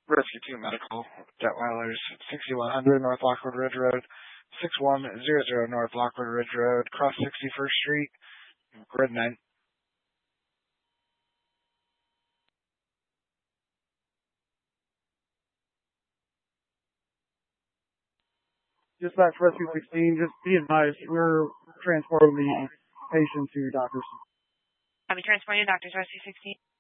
Rescue 2 Medical, Detweilers, 6100 North Lockwood Ridge Road, 6100 North Lockwood Ridge Road, cross 61st Street, grid 9. Dispatch Rescue 16, just be advised, we're transporting the patient to doctors. I'll be transporting to Doctors Rescue 16.